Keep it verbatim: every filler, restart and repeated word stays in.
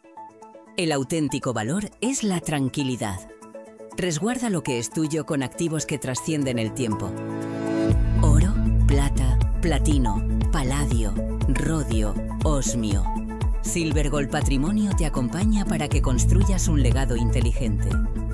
El auténtico valor es la tranquilidad. Resguarda lo que es tuyo con activos que trascienden el tiempo. Oro, plata, platino, paladio, rodio, osmio. Silver Gold Patrimonio te acompaña para que construyas un legado inteligente.